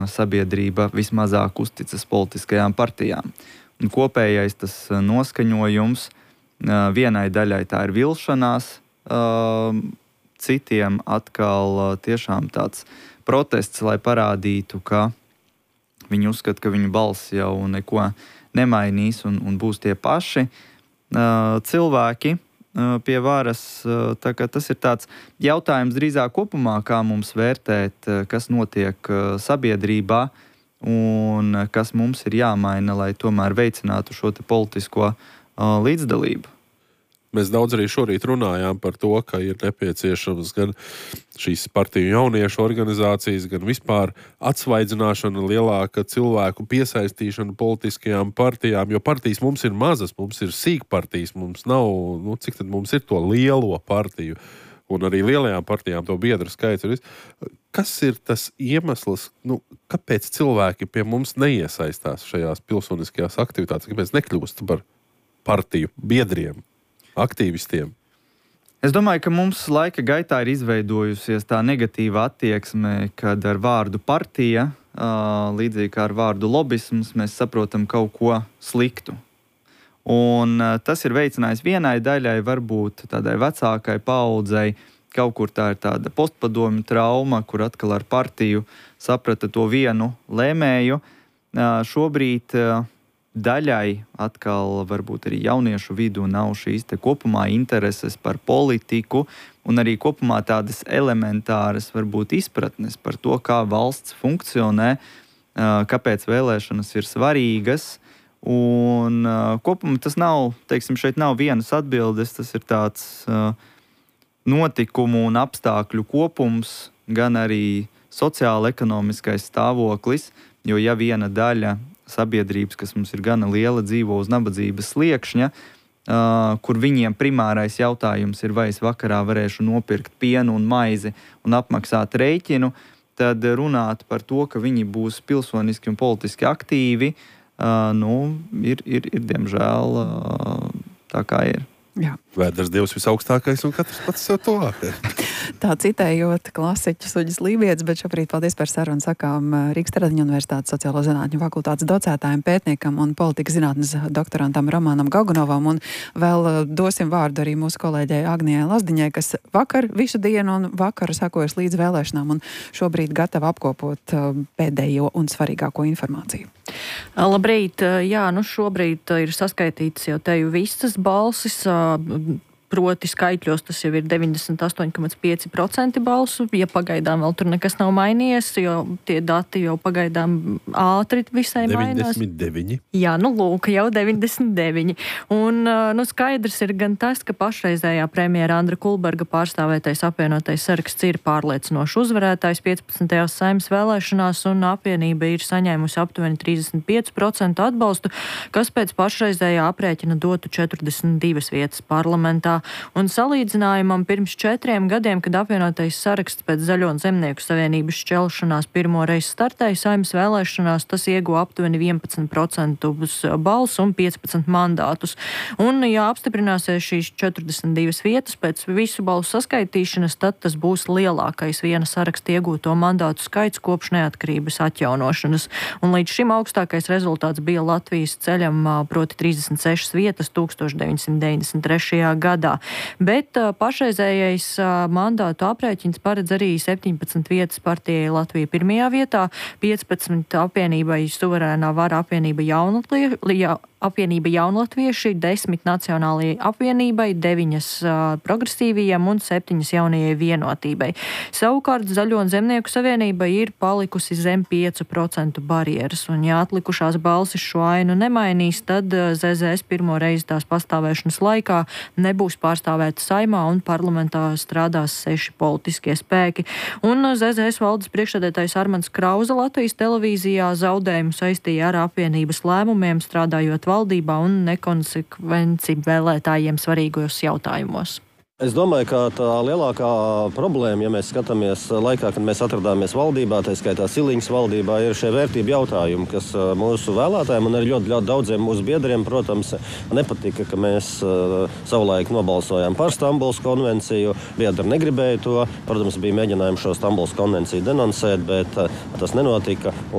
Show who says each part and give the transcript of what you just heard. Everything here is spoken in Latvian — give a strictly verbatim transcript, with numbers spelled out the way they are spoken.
Speaker 1: sabiedrība vismazāk uzticas politiskajām partijām. Un kopējais tas noskaņojums vienai daļai tā ir vilšanās, citiem atkal tiešām tāds protests, lai parādītu, ka viņi uzskata, ka viņu balss jau neko nemainīs un, un būs tie paši cilvēki pie varas. Tā kā tas ir tāds jautājums drīzāk kopumā, kā mums vērtēt, kas notiek sabiedrībā un kas mums ir jāmaina, lai tomēr veicinātu šo te politisko līdzdalību.
Speaker 2: Mēs daudz arī šorīt runājām par to, ka ir nepieciešams gan šīs partiju jauniešu organizācijas, gan vispār atsvaidzināšana, lielāka cilvēku piesaistīšana politiskajām partijām, jo partijas mums ir mazas, mums ir sīkpartijas, mums nav, nu, cik tad mums ir to lielo partiju, un arī lielajām partijām to biedru skaits ir. Kas ir tas iemesls, nu, kāpēc cilvēki pie mums neiesaistās šajās pilsoniskajās aktivitātēs, kāpēc nekļūst par partiju biedriem, aktīvistiem?
Speaker 1: Es domāju, ka mums laika gaitā ir izveidojusies tā negatīva attieksme, kad ar vārdu partija, līdzīgi kā ar vārdu lobisms, mēs saprotam kaut ko sliktu. Un tas ir veicinājis vienai daļai, varbūt tādai vecākai paaudzei, kaut kur tā ir tāda postpadomju trauma, kur atkal ar partiju saprata to vienu lēmēju. Šobrīd daļai atkal varbūt arī jauniešu vidū nav šīs te kopumā intereses par politiku un arī kopumā tādas elementāras varbūt izpratnes par to, kā valsts funkcionē, kāpēc vēlēšanas ir svarīgas. Un kopumā tas nav, teiksim, šeit nav vienas atbildes, tas ir tāds notikumu un apstākļu kopums, gan arī sociāla-ekonomiskais stāvoklis, jo ja viena daļa sabiedrības, kas mums ir gana liela, dzīvo uz nabadzības sliekšņa, uh, kur viņiem primārais jautājums ir, vai es vakarā varēšu nopirkt pienu un maizi un apmaksāt rēķinu, tad runāt par to, ka viņi būs pilsoniski un politiski aktīvi, uh, nu, ir, ir, ir diemžēl uh, tā kā ir.
Speaker 3: Jā.
Speaker 2: Vēders Dievs visaugstākais un katrs pats sev tuvāk.
Speaker 3: Tā citējot klasiķus Uģis Lībietis, bet šobrīd paldies par sarunu sakām Rīgas Tradiņu Universitātes sociālo zinātņu fakultātes docētājiem, pētniekam un politikas zinātnes doktorantam Romanam Gaugunovam, un vēl dosim vārdu arī mūsu kolēģei Agnijai Lazdiņai, kas vakar visu dienu un vakaru sakojas līdz vēlēšanām un šobrīd gatava apkopot pēdējo un svarīgāko informāciju.
Speaker 4: Labrīt, jā, nu šobrīd ir saskaitītas jau teju visas balsis, proti skaitļos tas jau ir deviņdesmit astoņi komats pieci procenti balsu, ja pagaidām vēl tur nekas nav mainījies, jo tie dati jau pagaidām ātri visai mainās.
Speaker 2: deviņdesmit deviņi.
Speaker 4: Jā, nu lūk, jau deviņdesmit deviņi. Un, nu, skaidrs ir gan tas, ka pašreizējā premjera Andra Kulberga pārstāvētais apvienotais saraksts ir pārliecinoši uzvarētājs piecpadsmitajās Saeimas vēlēšanās, un apvienība ir saņēmusi aptuveni trīsdesmit pieci procenti atbalstu, kas pēc pašreizējā aprēķina dotu četrdesmit divas vietas parlamentā. Un salīdzinājumam pirms četriem gadiem, kad apvienotais saraksts pēc Zaļo un Zemnieku savienības šķelšanās pirmo reizi startēja Saeimas vēlēšanās, tas ieguva aptuveni vienpadsmit procentus balsu un piecpadsmit mandātus. Un, ja apstiprināsies šīs četrdesmit divas vietas pēc visu balsu saskaitīšanas, tad tas būs lielākais viena saraksta iegūto mandātu skaits kopš neatkarības atjaunošanas. Un līdz šim augstākais rezultāts bija Latvijas ceļam, proti trīsdesmit sešas vietas tūkstoš deviņsimt deviņdesmit trešajā gadā. Bet uh, pašreizējais uh, mandātu aprēķins paredz arī septiņpadsmit vietas partijai Latvija pirmajā vietā, piecpadsmit apvienībai suverēnā vara apvienība Jaunlatvija, apvienība Jaunlatvieši, desmit Nacionālajai apvienībai, deviņas uh, progresīvajiem un septiņas jaunajai vienotībai. Savukārt Zaļo un Zemnieku savienība ir palikusi zem piecu procentu barjeras, un ja atlikušās balsis šo ainu nemainīs, tad uh, Z Z S pirmo reizi tās pastāvēšanas laikā nebūs pārstāvēta Saeimā un parlamentā strādās seši politiskie spēki. Un uh, Z Z S valdes priekšsēdētājs Armands Krauze Latvijas televīzijā zaudējumu saistīja ar apvienības lēmumiem, strādājot valdībā un nekonsekvenci vēlētājiem svarīgos jautājumos.
Speaker 5: Es domāju, ka tā lielākā problēma, ja mēs skatāmies laikā, kad mēs atradāmies valdībā, tā skaitā Siliņas valdībā, ir šie vērtību jautājumi, kas mūsu vēlētājiem un arī ļoti, ļoti daudziem mūsu biedriem, protams, nepatika, ka mēs savulaik nobalsojām par Stambulas konvenciju. Biedri negribēja to. Protams, bija mēģinājumi šo Stambulas konvenciju denonsēt, bet tas nenotika.